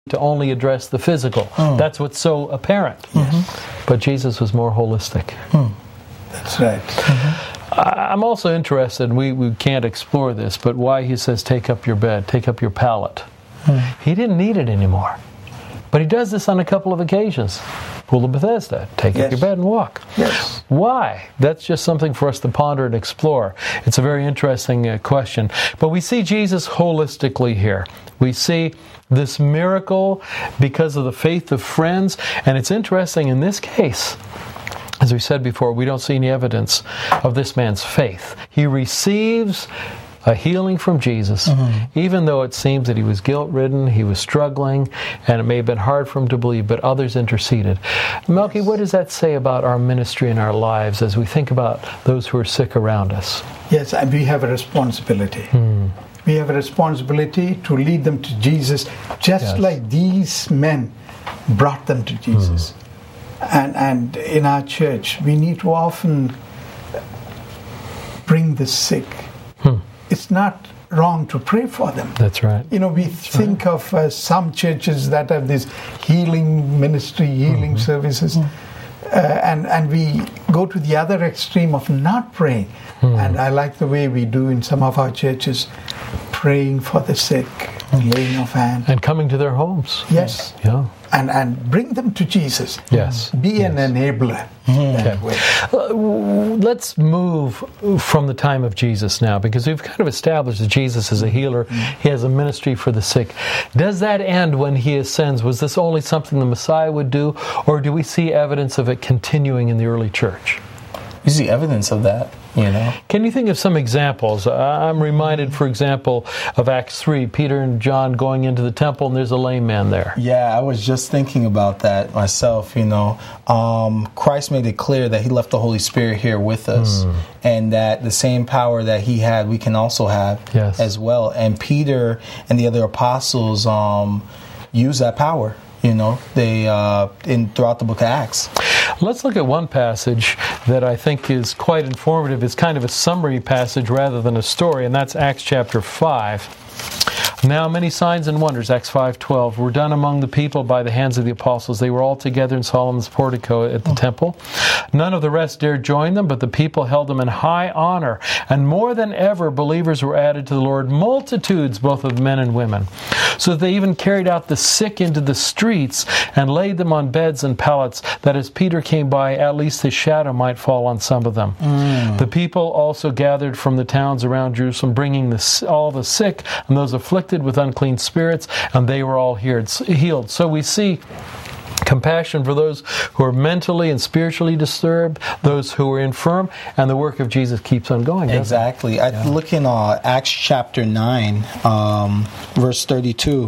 to only address the physical. That's what's so apparent. But Jesus was more holistic. That's right. I'm also interested, we can't explore this, but why he says, take up your bed, take up your pallet. He didn't need it anymore. But he does this on a couple of occasions. Pool of Bethesda, take up your bed and walk. Yes. Why? That's just something for us to ponder and explore. It's a very interesting question. But we see Jesus holistically here. We see this miracle because of the faith of friends. And it's interesting in this case, as we said before, we don't see any evidence of this man's faith. He receives a healing from Jesus, even though it seems that he was guilt-ridden, he was struggling, and it may have been hard for him to believe, but others interceded. Melky, what does that say about our ministry and our lives as we think about those who are sick around us? Yes, and we have a responsibility. We have a responsibility to lead them to Jesus, just like these men brought them to Jesus. And in our church, we need to often bring the sick. It's not wrong to pray for them. That's right. You know, we think of some churches that have this healing ministry, healing services, and we go to the other extreme of not praying. And I like the way we do in some of our churches, praying for the sick, laying of hands. And coming to their homes. Yes. Yeah. And bring them to Jesus. Yes. Be an enabler. That way. Let's move from the time of Jesus now, because we've kind of established that Jesus is a healer. He has a ministry for the sick. Does that end when he ascends? Was this only something the Messiah would do, or do we see evidence of it continuing in the early church? You see evidence of that, you know. Can you think of some examples? I'm reminded, for example, of Acts 3, Peter and John going into the temple, and there's a lame man there. Yeah, I was just thinking about that myself, you know. Christ made it clear that he left the Holy Spirit here with us, and that the same power that he had, we can also have as well. And Peter and the other apostles use that power. You know, they throughout the book of Acts. Let's look at one passage that I think is quite informative. It's kind of a summary passage rather than a story, and that's Acts chapter 5. Now many signs and wonders, Acts 5:12, were done among the people by the hands of the apostles. They were all together in Solomon's portico at the temple. None of the rest dared join them, but the people held them in high honor. And more than ever, believers were added to the Lord, multitudes both of men and women. So that they even carried out the sick into the streets and laid them on beds and pallets, that as Peter came by, at least his shadow might fall on some of them. The people also gathered from the towns around Jerusalem, bringing all the sick and those afflicted with unclean spirits, and they were all healed. So we see compassion for those who are mentally and spiritually disturbed, those who are infirm, and the work of Jesus keeps on going. Exactly. I look in Acts chapter 9, verse 32.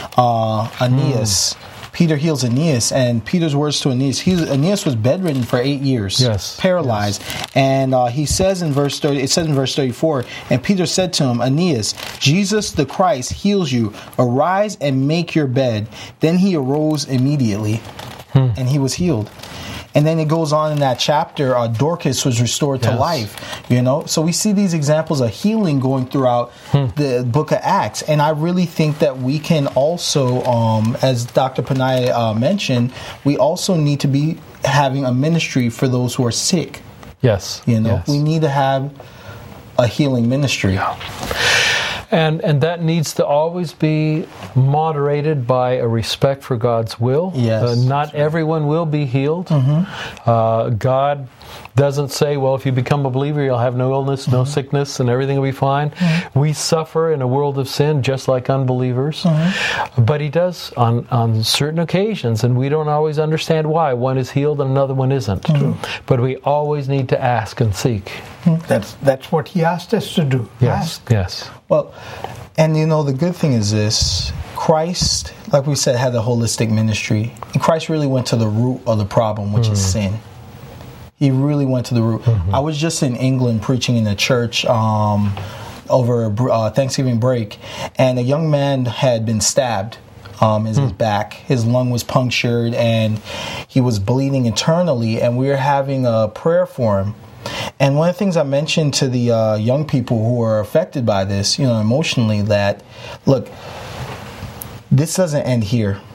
Aeneas. Peter heals Aeneas, and Peter's words to Aeneas. Aeneas was bedridden for 8 years, paralyzed. And he says in verse 30, it says in verse 34, and Peter said to him, Aeneas, Jesus the Christ heals you. Arise and make your bed. Then he arose immediately, and he was healed. And then it goes on in that chapter, Dorcas was restored to life, you know. So we see these examples of healing going throughout the book of Acts. And I really think that we can also, as Dr. Panay mentioned, we also need to be having a ministry for those who are sick. Yes. You know, we need to have a healing ministry. Yeah. And that needs to always be moderated by a respect for God's will. Yes. Not everyone will be healed. God doesn't say, well, if you become a believer, you'll have no illness, no sickness, and everything will be fine. We suffer in a world of sin just like unbelievers. But he does on certain occasions, and we don't always understand why. One is healed and another one isn't. But we always need to ask and seek. That's what he asked us to do. Yes, yes. Well, and you know, the good thing is this. Christ, like we said, had a holistic ministry. And Christ really went to the root of the problem, which is sin. He really went to the root. I was just in England preaching in a church over Thanksgiving break, and a young man had been stabbed in his back. His lung was punctured, and he was bleeding internally, and we were having a prayer for him. And one of the things I mentioned to the young people who are affected by this, you know, emotionally, that, look, this doesn't end here.